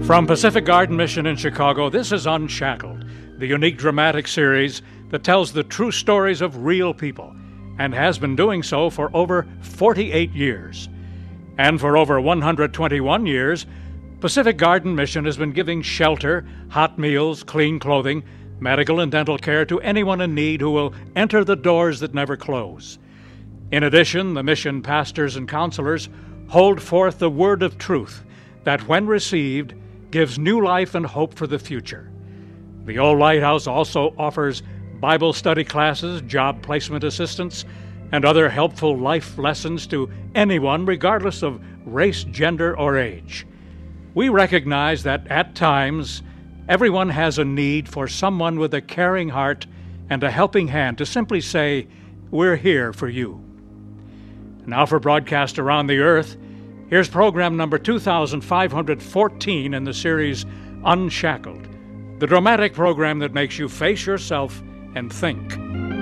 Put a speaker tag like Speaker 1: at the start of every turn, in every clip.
Speaker 1: From Pacific Garden Mission in Chicago, this is Unshackled, the unique dramatic series that tells the true stories of real people, and has been doing so for over 48 years. And for over 121 years, Pacific Garden Mission has been giving shelter, hot meals, clean clothing, medical and dental care to anyone in need who will enter the doors that never close. In addition, the mission pastors and counselors hold forth the word of truth that, when received, gives new life and hope for the future. The Old Lighthouse also offers Bible study classes, job placement assistance, and other helpful life lessons to anyone regardless of race, gender, or age. We recognize that at times, everyone has a need for someone with a caring heart and a helping hand to simply say, "We're here for you." Now for broadcast around the earth, here's program number 2514 in the series Unshackled, the dramatic program that makes you face yourself and think.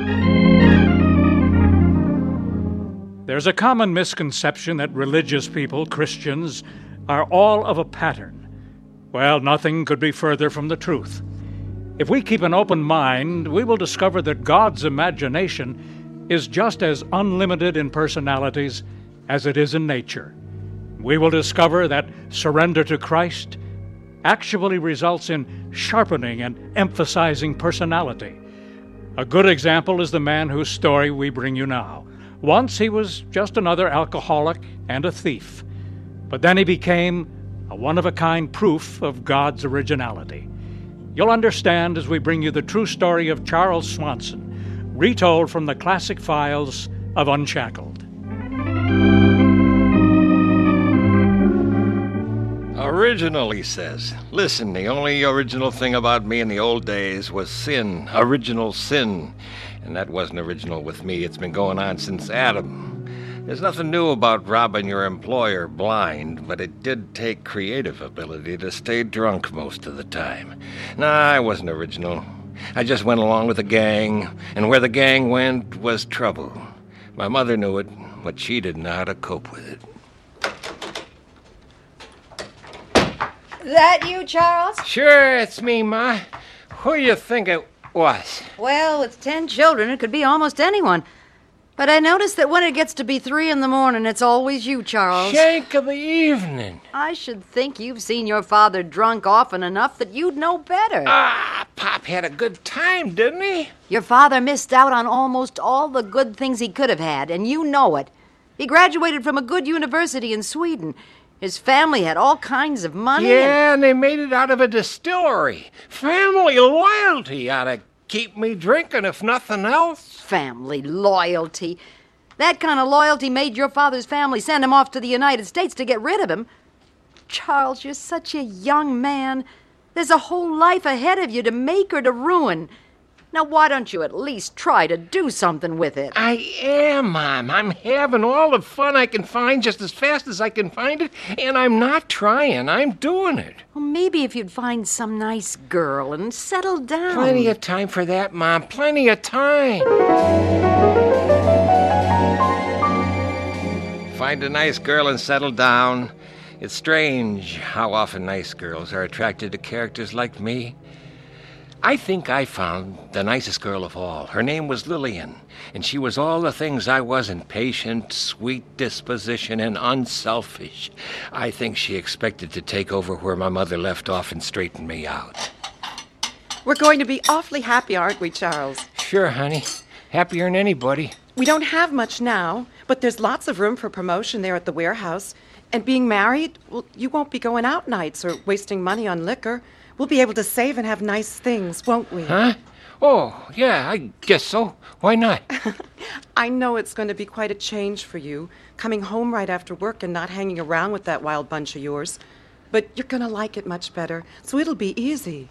Speaker 1: There's a common misconception that religious people, Christians, are all of a pattern. Well, nothing could be further from the truth. If we keep an open mind, we will discover that God's imagination is just as unlimited in personalities as it is in nature. We will discover that surrender to Christ actually results in sharpening and emphasizing personality. A good example is the man whose story we bring you now. Once he was just another alcoholic and a thief, but then he became a one-of-a-kind proof of God's originality. You'll understand as we bring you the true story of Charles Swanson, retold from the classic files of Unshackled.
Speaker 2: Original, he says. Listen, the only original thing about me in the old days was sin, original sin. And that wasn't original with me. It's been going on since Adam. There's nothing new about robbing your employer blind, but it did take creative ability to stay drunk most of the time. Nah, I wasn't original. I just went along with the gang, and where the gang went was trouble. My mother knew it, but she didn't know how to cope with it.
Speaker 3: That you, Charles?
Speaker 2: Sure, it's me, Ma. Who you think it was?
Speaker 3: Well, with 10 children, it could be almost anyone. But I noticed that when it gets to be 3 a.m, it's always you, Charles.
Speaker 2: Shank of the evening.
Speaker 3: I should think you've seen your father drunk often enough that you'd know better.
Speaker 2: Pop had a good time, didn't he?
Speaker 3: Your father missed out on almost all the good things he could have had, and you know it. He graduated from a good university in Sweden. His family had all kinds of money.
Speaker 2: Yeah, and they made it out of a distillery. Family loyalty ought to keep me drinking, if nothing else.
Speaker 3: Family loyalty. That kind of loyalty made your father's family send him off to the United States to get rid of him. Charles, you're such a young man. There's a whole life ahead of you to make or to ruin. Now, why don't you at least try to do something with it?
Speaker 2: I am, Mom. I'm having all the fun I can find just as fast as I can find it, and I'm not trying. I'm doing it.
Speaker 3: Well, maybe if you'd find some nice girl and settle down.
Speaker 2: Plenty of time for that, Mom. Plenty of time. Find a nice girl and settle down. It's strange how often nice girls are attracted to characters like me. I think I found the nicest girl of all. Her name was Lillian, and she was all the things I wasn't: patient, sweet disposition, and unselfish. I think she expected to take over where my mother left off and straighten me out.
Speaker 4: We're going to be awfully happy, aren't we, Charles?
Speaker 2: Sure, honey. Happier than anybody.
Speaker 4: We don't have much now, but there's lots of room for promotion there at the warehouse. And being married, well, you won't be going out nights or wasting money on liquor. We'll be able to save and have nice things, won't we?
Speaker 2: Huh? Oh, yeah, I guess so. Why not?
Speaker 4: I know it's going to be quite a change for you, coming home right after work and not hanging around with that wild bunch of yours. But you're going to like it much better, so it'll be easy.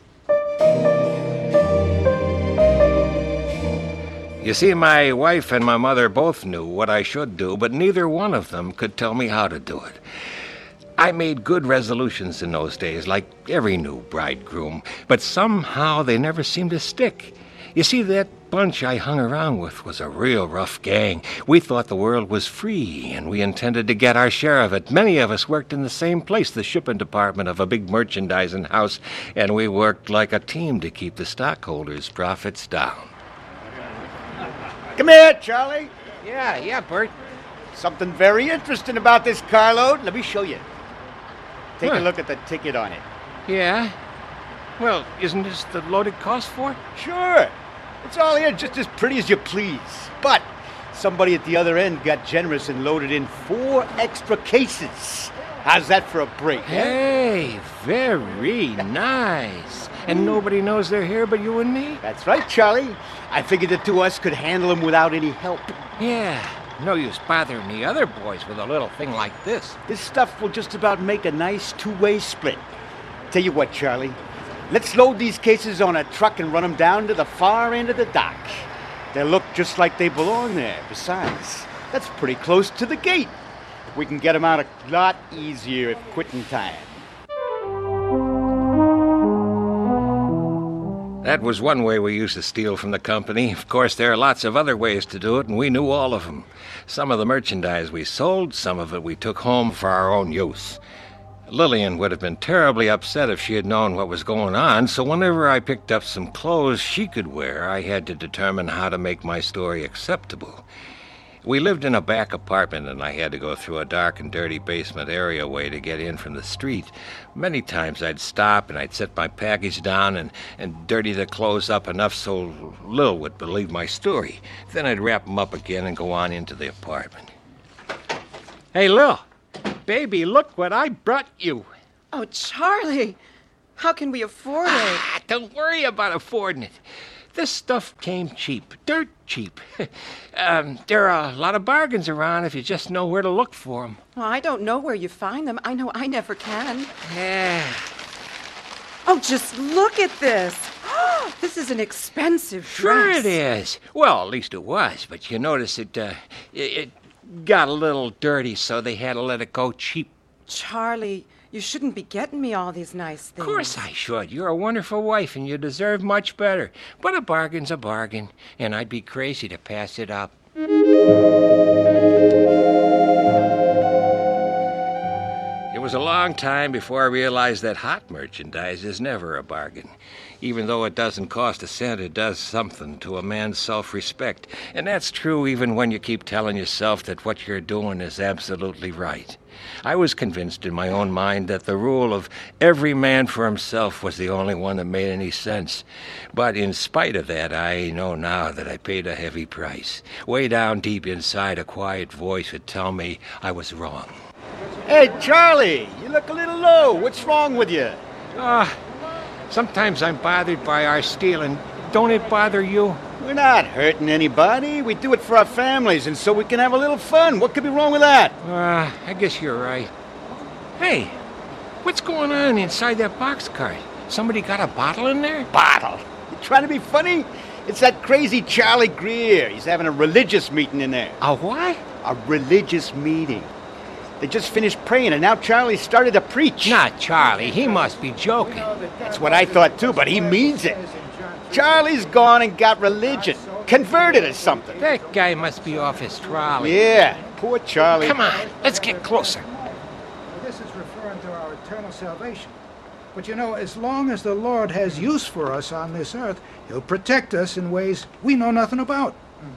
Speaker 2: You see, my wife and my mother both knew what I should do, but neither one of them could tell me how to do it. I made good resolutions in those days, like every new bridegroom, but somehow they never seemed to stick. You see, that bunch I hung around with was a real rough gang. We thought the world was free, and we intended to get our share of it. Many of us worked in the same place, the shipping department of a big merchandising house, and we worked like a team to keep the stockholders' profits down.
Speaker 5: Come here, Charlie.
Speaker 2: Yeah, Bert.
Speaker 5: Something very interesting about this carload. Let me show you. Take
Speaker 2: Huh.
Speaker 5: a look at the ticket on it.
Speaker 2: Yeah? Well, isn't this the loaded cost for it?
Speaker 5: Sure. It's all here just as pretty as you please. But somebody at the other end got generous and loaded in 4 extra cases. How's that for a break, eh?
Speaker 2: Hey, very nice. And nobody knows they're here but you and me?
Speaker 5: That's right, Charlie. I figured the two of us could handle them without any help.
Speaker 2: Yeah, no use bothering the other boys with a little thing like this.
Speaker 5: This stuff will just about make a nice two-way split. Tell you what, Charlie. Let's load these cases on a truck and run them down to the far end of the dock. They'll look just like they belong there. Besides, that's pretty close to the gate. We can get them out a lot easier at quitting time.
Speaker 2: That was one way we used to steal from the company. Of course, there are lots of other ways to do it, and we knew all of them. Some of the merchandise we sold, some of it we took home for our own use. Lillian would have been terribly upset if she had known what was going on, so whenever I picked up some clothes she could wear, I had to determine how to make my story acceptable. We lived in a back apartment, and I had to go through a dark and dirty basement areaway to get in from the street. Many times I'd stop and I'd set my package down and dirty the clothes up enough so Lil would believe my story. Then I'd wrap them up again and go on into the apartment. Hey, Lil, baby, look what I brought you.
Speaker 4: Oh, Charlie, how can we afford it?
Speaker 2: Don't worry about affording it. This stuff came cheap, dirt cheap. There are a lot of bargains around if you just know where to look for them.
Speaker 4: Well, I don't know where you find them. I know I never can.
Speaker 2: Yeah.
Speaker 4: Oh, just look at this. This is an expensive
Speaker 2: Sure
Speaker 4: dress.
Speaker 2: it is. Well, at least it was, but you notice it got a little dirty, so they had to let it go cheap.
Speaker 4: Charlie, you shouldn't be getting me all these nice things.
Speaker 2: Of course I should. You're a wonderful wife, and you deserve much better. But a bargain's a bargain, and I'd be crazy to pass it up. It was a long time before I realized that hot merchandise is never a bargain. Even though it doesn't cost a cent, it does something to a man's self-respect. And that's true even when you keep telling yourself that what you're doing is absolutely right. I was convinced in my own mind that the rule of every man for himself was the only one that made any sense. But in spite of that, I know now that I paid a heavy price. Way down deep inside, a quiet voice would tell me I was wrong.
Speaker 5: Hey, Charlie, you look a little low. What's wrong with you?
Speaker 2: Sometimes I'm bothered by our stealing. Don't it bother you?
Speaker 5: We're not hurting anybody. We do it for our families and so we can have a little fun. What could be wrong with that?
Speaker 2: I guess you're right. Hey, what's going on inside that boxcar? Somebody got a bottle in there?
Speaker 5: Bottle. You trying to be funny? It's that crazy Charlie Greer. He's having a religious meeting in there.
Speaker 2: A what?
Speaker 5: A religious meeting. They just finished praying, and now Charlie started to preach.
Speaker 2: Not Charlie. He must be joking.
Speaker 5: That's what I thought, too, but he means it. Charlie's gone and got religion. Converted or something.
Speaker 2: That guy must be off his trolley.
Speaker 5: Yeah, poor Charlie.
Speaker 2: Come on, let's get closer.
Speaker 6: This is referring to our eternal salvation. But you know, as long as the Lord has use for us on this earth, He'll protect us in ways we know nothing about.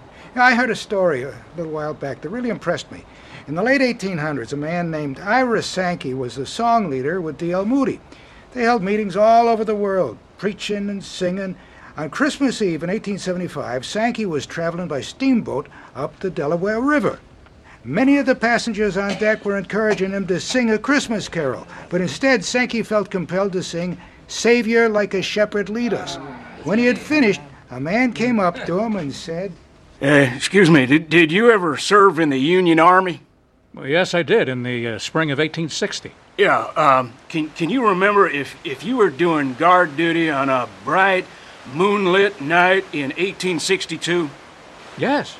Speaker 6: I heard a story a little while back that really impressed me. In the late 1800s, a man named Ira Sankey was the song leader with D.L. Moody. They held meetings all over the world, preaching and singing. On Christmas Eve in 1875, Sankey was traveling by steamboat up the Delaware River. Many of the passengers on deck were encouraging him to sing a Christmas carol, but instead Sankey felt compelled to sing, "Savior, like a shepherd, lead us." When he had finished, a man came up to him and said,
Speaker 7: Excuse me, did you ever serve in the Union Army?
Speaker 1: Well, yes, I did in the spring of 1860.
Speaker 7: Yeah, can you remember if you were doing guard duty on a bright, moonlit night in 1862?
Speaker 1: Yes.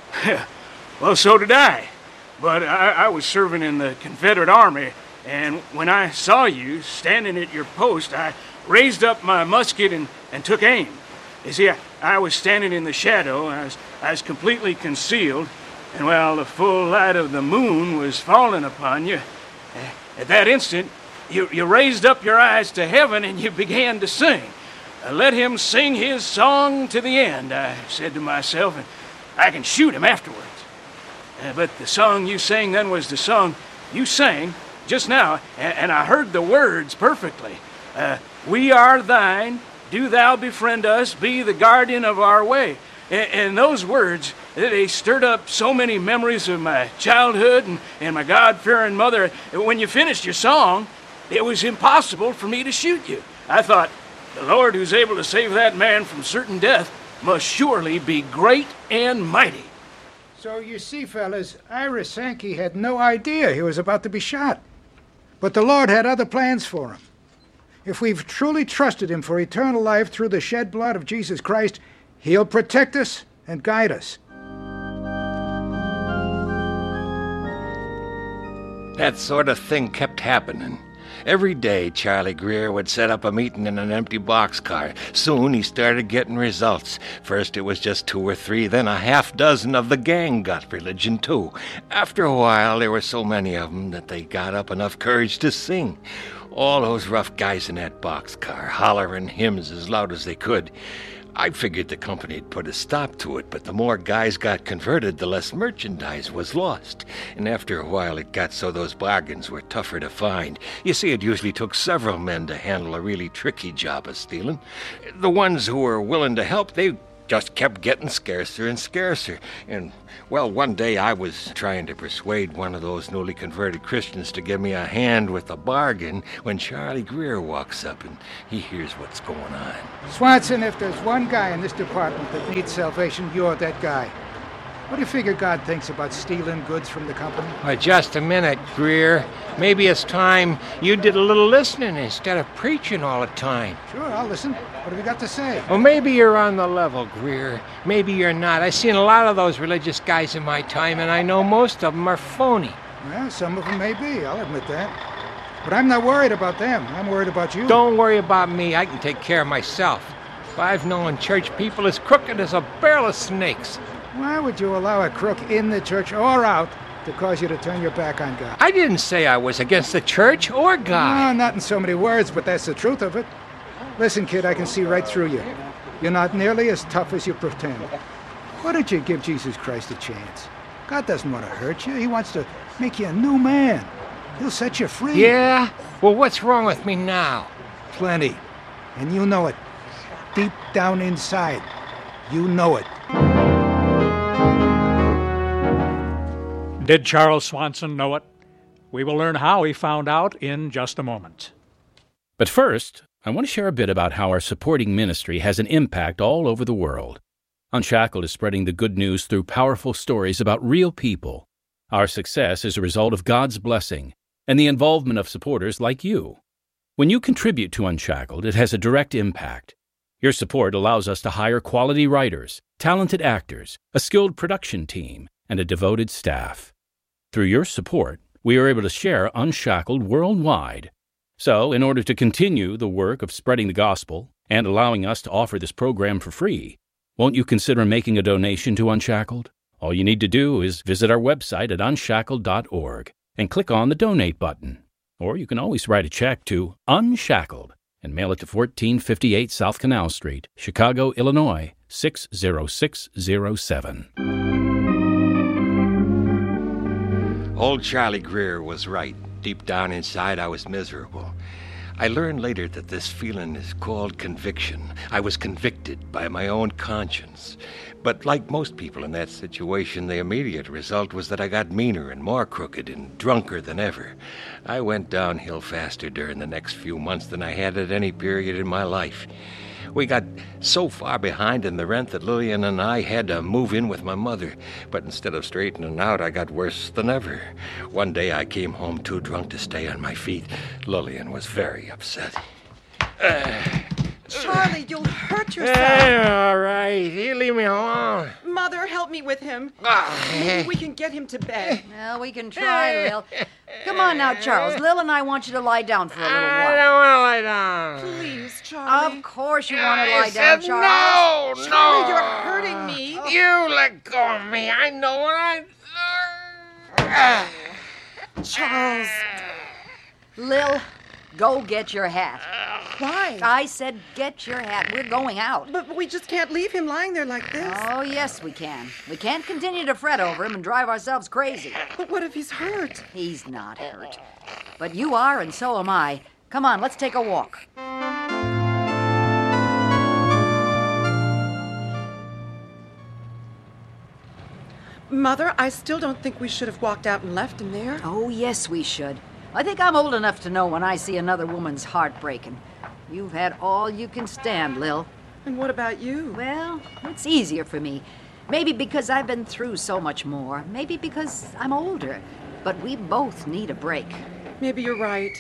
Speaker 7: Well, so did I. But I was serving in the Confederate Army, and when I saw you standing at your post, I raised up my musket and took aim. You see, I was standing in the shadow. I was completely concealed. And while the full light of the moon was falling upon you, at that instant, you raised up your eyes to heaven and you began to sing. Let him sing his song to the end, I said to myself, and I can shoot him afterwards. But the song you sang then was the song you sang just now, and I heard the words perfectly. We are thine, do thou befriend us, be the guardian of our way. And those words, they stirred up so many memories of my childhood and my God-fearing mother. When you finished your song, it was impossible for me to shoot you. I thought, the Lord who's able to save that man from certain death must surely be great and mighty.
Speaker 6: So you see, fellas, Ira Sankey had no idea he was about to be shot. But the Lord had other plans for him. If we've truly trusted him for eternal life through the shed blood of Jesus Christ, he'll protect us and guide us.
Speaker 2: That sort of thing kept happening. Every day, Charlie Greer would set up a meeting in an empty boxcar. Soon he started getting results. First it was just 2 or 3, then a half dozen of the gang got religion too. After a while, there were so many of them that they got up enough courage to sing. All those rough guys in that boxcar, hollering hymns as loud as they could. I figured the company'd put a stop to it, but the more guys got converted, the less merchandise was lost. And after a while, it got so those bargains were tougher to find. You see, it usually took several men to handle a really tricky job of stealing. The ones who were willing to help, they just kept getting scarcer and scarcer. And, well, one day I was trying to persuade one of those newly converted Christians to give me a hand with a bargain when Charlie Greer walks up and he hears what's going on.
Speaker 6: Swanson, if there's one guy in this department that needs salvation, you're that guy. What do you figure God thinks about stealing goods from the company?
Speaker 8: Well, just a minute, Greer. Maybe it's time you did a little listening instead of preaching all the time.
Speaker 6: Sure, I'll listen. What have you got to say?
Speaker 8: Well, maybe you're on the level, Greer. Maybe you're not. I've seen a lot of those religious guys in my time, and I know most of them are phony.
Speaker 6: Well, some of them may be, I'll admit that. But I'm not worried about them. I'm worried about you.
Speaker 8: Don't worry about me. I can take care of myself. I've known church people as crooked as a barrel of snakes.
Speaker 6: Why would you allow a crook in the church or out to cause you to turn your back on God?
Speaker 8: I didn't say I was against the church or God.
Speaker 6: No, not in so many words, but that's the truth of it. Listen, kid, I can see right through you. You're not nearly as tough as you pretend. Why don't you give Jesus Christ a chance? God doesn't want to hurt you. He wants to make you a new man. He'll set you free.
Speaker 8: Yeah? Well, what's wrong with me now?
Speaker 6: Plenty. And you know it. Deep down inside, you know it.
Speaker 1: Did Charles Swanson know it? We will learn how he found out in just a moment.
Speaker 9: But first, I want to share a bit about how our supporting ministry has an impact all over the world. Unshackled is spreading the good news through powerful stories about real people. Our success is a result of God's blessing and the involvement of supporters like you. When you contribute to Unshackled, it has a direct impact. Your support allows us to hire quality writers, talented actors, a skilled production team, and a devoted staff. Through your support, we are able to share Unshackled worldwide. So, in order to continue the work of spreading the gospel and allowing us to offer this program for free, won't you consider making a donation to Unshackled? All you need to do is visit our website at unshackled.org and click on the donate button. Or you can always write a check to Unshackled and mail it to 1458 South Canal Street, Chicago, Illinois, 60607.
Speaker 2: Old Charlie Greer was right. Deep down inside, I was miserable. I learned later that this feeling is called conviction. I was convicted by my own conscience. But like most people in that situation, the immediate result was that I got meaner and more crooked and drunker than ever. I went downhill faster during the next few months than I had at any period in my life. We got so far behind in the rent that Lillian and I had to move in with my mother. But instead of straightening out, I got worse than ever. One day I came home too drunk to stay on my feet. Lillian was very upset.
Speaker 4: Charlie, you'll hurt yourself.
Speaker 8: All right. You leave me alone.
Speaker 4: Mother, help me with him. Maybe we can get him to bed.
Speaker 3: Well, we can try, Lil. Come on now, Charles. Lil and I want you to lie down for a little
Speaker 8: I
Speaker 3: while.
Speaker 8: don't want to lie down.
Speaker 4: Please, Charlie.
Speaker 3: Of course you want to
Speaker 8: I
Speaker 3: lie down,
Speaker 8: said
Speaker 3: Charles.
Speaker 8: no,
Speaker 4: Charlie,
Speaker 8: no.
Speaker 4: you're hurting me.
Speaker 8: You let go of me. I know what
Speaker 4: Charles.
Speaker 3: Lil, go get your hat.
Speaker 4: Why?
Speaker 3: I said get your hat. We're going out.
Speaker 4: But we just can't leave him lying there like this.
Speaker 3: Oh, yes, we can. We can't continue to fret over him and drive ourselves crazy.
Speaker 4: But what if he's hurt?
Speaker 3: He's not hurt. But you are, and so am I. Come on, let's take a walk.
Speaker 4: Mother, I still don't think we should have walked out and left him there.
Speaker 3: Oh, yes, we should. I think I'm old enough to know when I see another woman's heart breaking. You've had all you can stand, Lil.
Speaker 4: And what about you?
Speaker 3: Well, it's easier for me. Maybe because I've been through so much more. Maybe because I'm older. But we both need a break.
Speaker 4: Maybe you're right.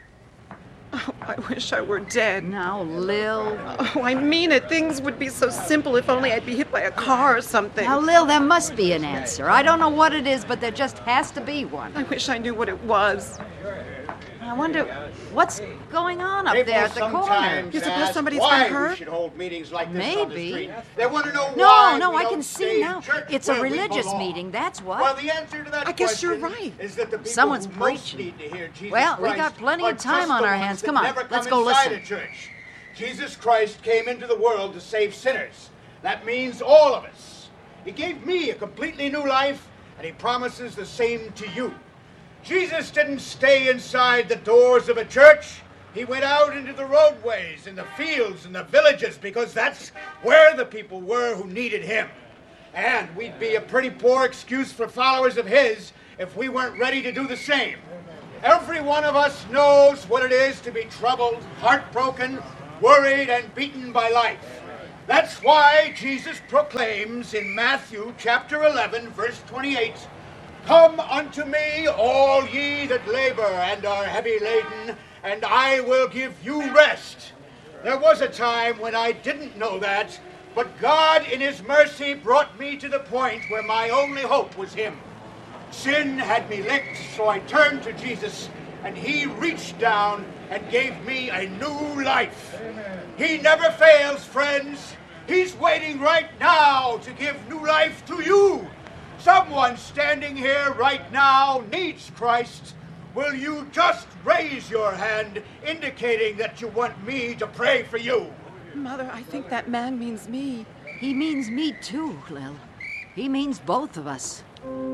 Speaker 4: Oh, I wish I were dead.
Speaker 3: Now, Lil.
Speaker 4: Oh, I mean it. Things would be so simple if only I'd be hit by a car or something.
Speaker 3: Now, Lil, there must be an answer. I don't know what it is, but there just has to be one.
Speaker 4: I wish I knew what it was.
Speaker 3: I wonder what's going on up there at the corner.
Speaker 4: You suppose somebody's
Speaker 5: why
Speaker 4: been hurt?
Speaker 5: We should hold meetings like this on the
Speaker 3: Maybe.
Speaker 5: street. They want to know why.
Speaker 3: No,
Speaker 5: we
Speaker 3: I
Speaker 5: don't
Speaker 3: can
Speaker 5: stay
Speaker 3: see
Speaker 5: in
Speaker 3: now.
Speaker 5: church
Speaker 3: It's a
Speaker 5: where we
Speaker 3: religious
Speaker 5: belong.
Speaker 3: meeting, that's what.
Speaker 5: Well, the answer to that
Speaker 4: I guess you're
Speaker 5: question
Speaker 4: right.
Speaker 5: is that the people
Speaker 3: Someone's
Speaker 5: who most
Speaker 3: preaching.
Speaker 5: need to hear Jesus
Speaker 3: Well, we
Speaker 5: Christ
Speaker 3: got plenty
Speaker 5: are
Speaker 3: of time
Speaker 5: just
Speaker 3: on
Speaker 5: the
Speaker 3: our
Speaker 5: ones
Speaker 3: hands.
Speaker 5: that
Speaker 3: Come on,
Speaker 5: never
Speaker 3: let's
Speaker 5: come
Speaker 3: go
Speaker 5: inside
Speaker 3: listen.
Speaker 5: a church. Jesus Christ came into the world to save sinners. That means all of us. He gave me a completely new life, and he promises the same to you. Jesus didn't stay inside the doors of a church. He went out into the roadways, in the fields, and the villages, because that's where the people were who needed him. And we'd be a pretty poor excuse for followers of his if we weren't ready to do the same. Every one of us knows what it is to be troubled, heartbroken, worried, and beaten by life. That's why Jesus proclaims in Matthew chapter 11, verse 28, "Come unto me, all ye that labor and are heavy laden, and I will give you rest." There was a time when I didn't know that, but God in his mercy brought me to the point where my only hope was him. Sin had me licked, so I turned to Jesus, and he reached down and gave me a new life. He never fails, friends. He's waiting right now to give new life to you. Someone standing here right now needs Christ. Will you just raise your hand, indicating that you want me to pray for you?
Speaker 4: Mother, I think that man means me.
Speaker 3: He means me too, Lil. He means both of us.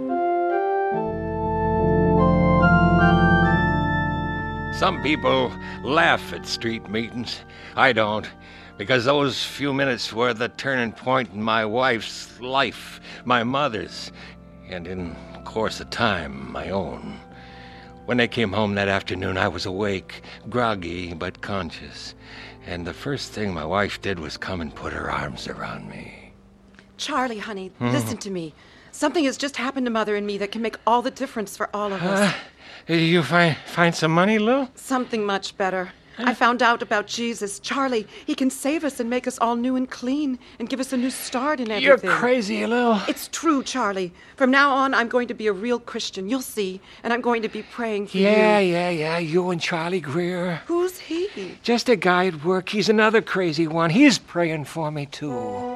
Speaker 2: Some people laugh at street meetings. I don't, because those few minutes were the turning point in my wife's life, my mother's, and in course of time, my own. When they came home that afternoon, I was awake, groggy but conscious, and the first thing my wife did was come and put her arms around me.
Speaker 4: Charlie, honey, listen to me. Something has just happened to Mother and me that can make all the difference for all of us.
Speaker 8: Did you find some money, Lou?
Speaker 4: Something much better. I found out about Jesus. Charlie, he can save us and make us all new and clean and give us a new start in everything.
Speaker 8: You're crazy, Lou.
Speaker 4: It's true, Charlie. From now on, I'm going to be a real Christian. You'll see. And I'm going to be praying for you.
Speaker 8: Yeah. You and Charlie Greer.
Speaker 4: Who's he?
Speaker 8: Just a guy at work. He's another crazy one. He's praying for me, too.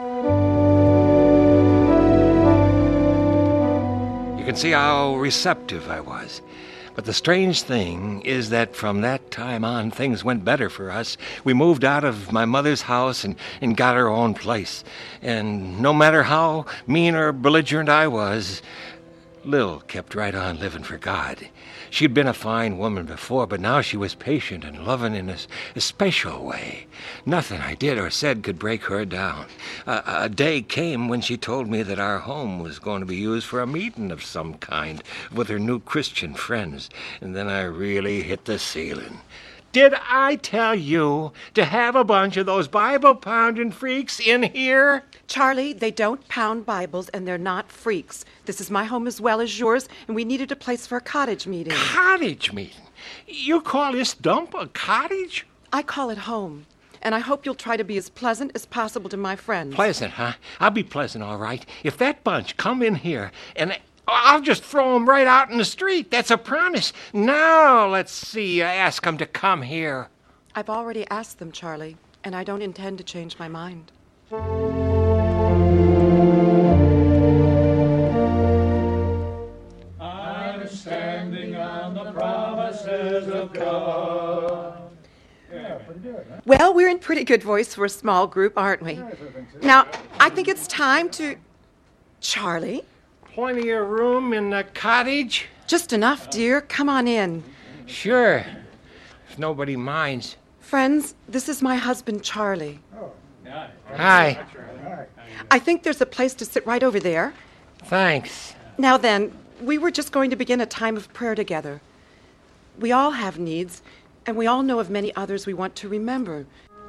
Speaker 2: You can see how receptive I was. But the strange thing is that from that time on, things went better for us. We moved out of my mother's house and got our own place. And no matter how mean or belligerent I was, Lil kept right on living for God. She'd been a fine woman before, but now she was patient and loving in a special way. Nothing I did or said could break her down. A day came when she told me that our home was going to be used for a meeting of some kind with her new Christian friends, and then I really hit the ceiling.
Speaker 8: Did I tell you to have a bunch of those Bible-pounding freaks in here?
Speaker 4: Charlie, they don't pound Bibles, and they're not freaks. This is my home as well as yours, and we needed a place for a cottage meeting.
Speaker 8: Cottage meeting? You call this dump a cottage?
Speaker 4: I call it home. and I hope you'll try to be as pleasant as possible to my friends.
Speaker 8: Pleasant, huh? I'll be pleasant, all right. If that bunch come in here, and I'll just throw 'em right out in the street. That's a promise. Now, let's see, ask 'em to come here.
Speaker 4: I've already asked them, Charlie, and I don't intend to change my mind.
Speaker 1: I'm standing on the promises of God.
Speaker 4: Well, we're in pretty good voice for a small group, aren't we? Now, I think it's time to... Charlie?
Speaker 8: Plenty of room in the cottage?
Speaker 4: Just enough, dear. Come on in.
Speaker 8: Sure, if nobody minds.
Speaker 4: Friends, this is my husband, Charlie.
Speaker 8: Hi.
Speaker 4: I think there's a place to sit right over there.
Speaker 8: Thanks.
Speaker 4: Now then, we were just going to begin a time of prayer together. We all have needs, and we all know of many others we want to remember.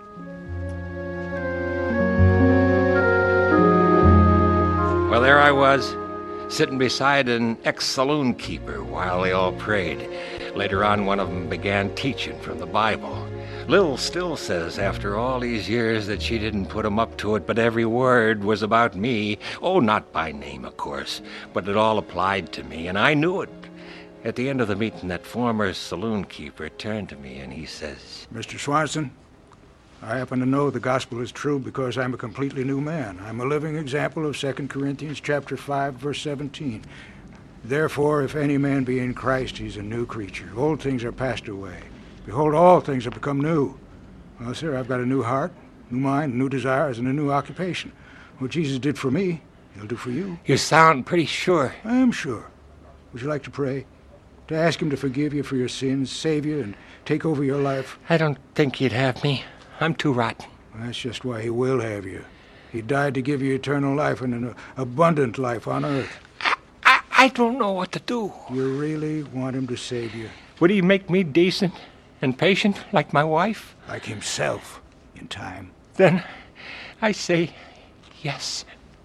Speaker 2: Well, there I was, sitting beside an ex-saloon keeper while they all prayed. Later on, one of them began teaching from the Bible. Lil still says after all these years that she didn't put him up to it, but every word was about me. Oh, not by name, of course, but it all applied to me, and I knew it. At the end of the meeting, that former saloon keeper turned to me and he says,
Speaker 6: Mr. Swanson, I happen to know the gospel is true because I'm a completely new man. I'm a living example of 2 Corinthians chapter 5, verse 17. Therefore, if any man be in Christ, he's a new creature. Old things are passed away. Behold, all things have become new. Well, sir, I've got a new heart, new mind, new desires, and a new occupation. What Jesus did for me, he'll do for you.
Speaker 8: You sound pretty sure.
Speaker 6: I am sure. Would you like to pray? To ask him to forgive you for your sins, save you, and take over your life?
Speaker 8: I don't think he'd have me. I'm too rotten.
Speaker 6: That's just why he will have you. He died to give you eternal life and an abundant life on earth.
Speaker 8: I don't know what to do.
Speaker 6: You really want him to save you?
Speaker 8: Would he make me decent and patient like my wife?
Speaker 6: Like himself, in time.
Speaker 8: Then I say yes.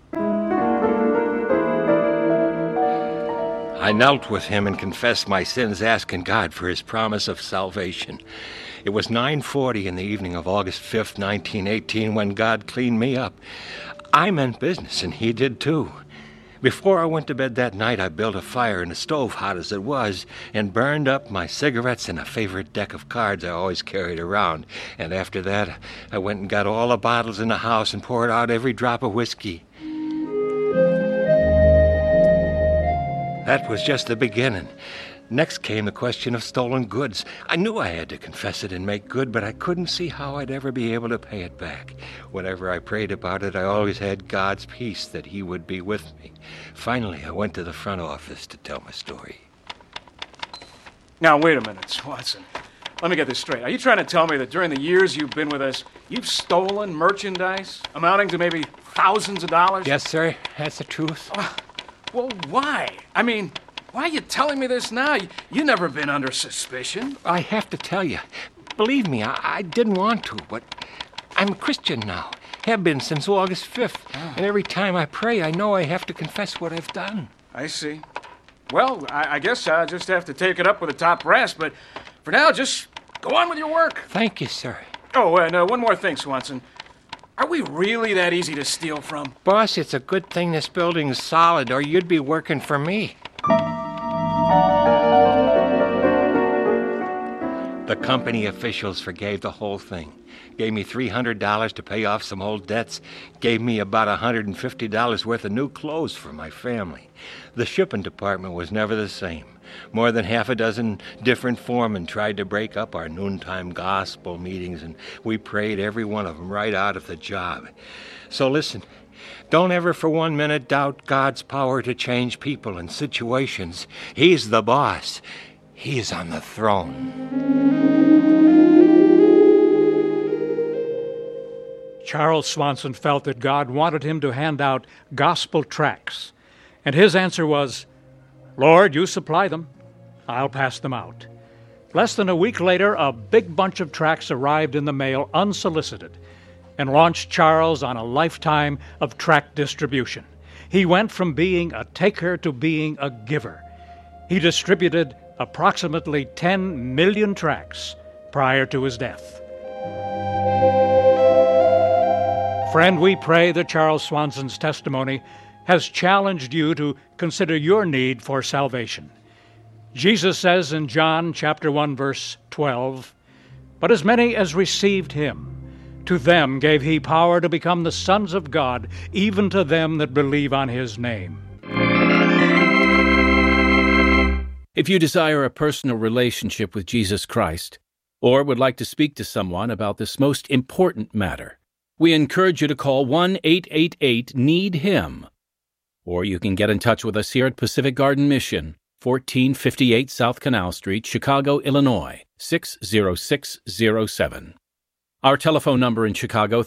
Speaker 2: I knelt with him and confessed my sins, asking God for his promise of salvation. It was 9:40 in the evening of August 5th, 1918, when God cleaned me up. I meant business, and he did too. Before I went to bed that night, I built a fire in the stove, hot as it was, and burned up my cigarettes and a favorite deck of cards I always carried around. And after that, I went and got all the bottles in the house and poured out every drop of whiskey. That was just the beginning. Next came the question of stolen goods. I knew I had to confess it and make good, but I couldn't see how I'd ever be able to pay it back. Whenever I prayed about it, I always had God's peace that he would be with me. Finally, I went to the front office to tell my story.
Speaker 7: Now, wait a minute, Swanson. Let me get this straight. Are you trying to tell me that during the years you've been with us, you've stolen merchandise amounting to maybe thousands of dollars?
Speaker 8: Yes, sir. That's the truth.
Speaker 7: Well, why? I mean, why are you telling me this now? You've never been under suspicion.
Speaker 8: I have to tell you. Believe me, I didn't want to, but I'm a Christian now. Have been since August 5th. And every time I pray, I know I have to confess what I've done.
Speaker 7: I see. Well, I guess I'll just have to take it up with the top brass, but for now, just go on with your work.
Speaker 8: Thank you, sir.
Speaker 7: Oh, and one more thing, Swanson. Are we really that easy to steal from?
Speaker 8: Boss, it's a good thing this building's solid, or you'd be working for me.
Speaker 2: The company officials forgave the whole thing. Gave me $300 to pay off some old debts. Gave me about $150 worth of new clothes for my family. The shipping department was never the same. More than half a dozen different foremen tried to break up our noontime gospel meetings, and we prayed every one of them right out of the job. So listen, don't ever for 1 minute doubt God's power to change people and situations. He's the boss. He's on the throne.
Speaker 1: Charles Swanson felt that God wanted him to hand out gospel tracts, and his answer was, Lord, you supply them. I'll pass them out. Less than a week later, a big bunch of tracts arrived in the mail unsolicited and launched Charles on a lifetime of tract distribution. He went from being a taker to being a giver. He distributed approximately 10 million tracts prior to his death. Friend, we pray that Charles Swanson's testimony has challenged you to consider your need for salvation. Jesus says in John chapter 1, verse 12, "But as many as received him, to them gave he power to become the sons of God, even to them that believe on his name."
Speaker 9: If you desire a personal relationship with Jesus Christ, or would like to speak to someone about this most important matter, we encourage you to call 1-888-NEED-HIM. Or you can get in touch with us here at Pacific Garden Mission, 1458 South Canal Street, Chicago, Illinois, 60607. Our telephone number in Chicago,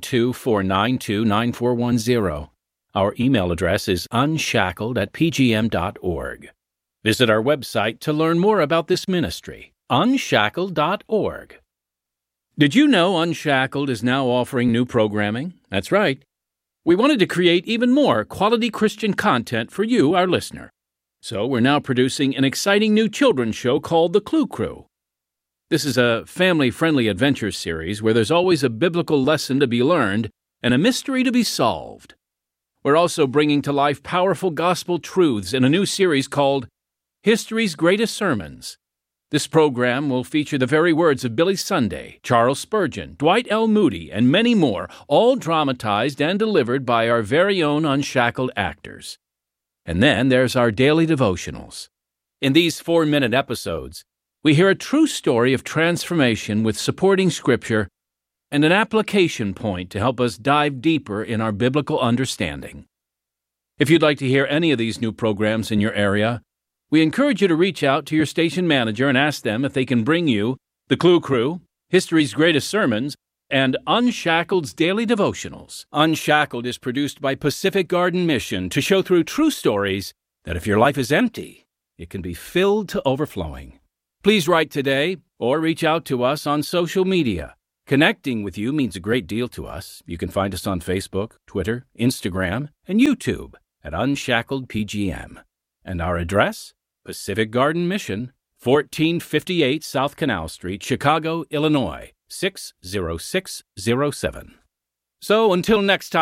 Speaker 9: 312-492-9410. Our email address is unshackled@pgm.org. Visit our website to learn more about this ministry, unshackled.org. Did you know Unshackled is now offering new programming? That's right. We wanted to create even more quality Christian content for you, our listener. So we're now producing an exciting new children's show called The Clue Crew. This is a family-friendly adventure series where there's always a biblical lesson to be learned and a mystery to be solved. We're also bringing to life powerful gospel truths in a new series called History's Greatest Sermons. This program will feature the very words of Billy Sunday, Charles Spurgeon, Dwight L. Moody, and many more, all dramatized and delivered by our very own Unshackled actors. And then there's our daily devotionals. In these 4-minute episodes, we hear a true story of transformation with supporting scripture and an application point to help us dive deeper in our biblical understanding. If you'd like to hear any of these new programs in your area, we encourage you to reach out to your station manager and ask them if they can bring you The Clue Crew, History's Greatest Sermons, and Unshacked's Daily Devotionals. Unshackled is produced by Pacific Garden Mission to show through true stories that if your life is empty, it can be filled to overflowing. Please write today or reach out to us on social media. Connecting with you means a great deal to us. You can find us on Facebook, Twitter, Instagram, and YouTube at Unshackled PGM. And our address? Pacific Garden Mission, 1458 South Canal Street, Chicago, Illinois, 60607. So until next time.